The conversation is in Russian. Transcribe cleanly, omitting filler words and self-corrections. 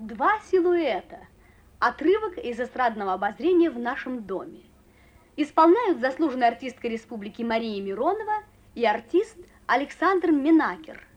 Два силуэта. Отрывок из эстрадного обозрения в нашем доме. Исполняют заслуженная артистка республики Мария Миронова и артист Александр Минакер.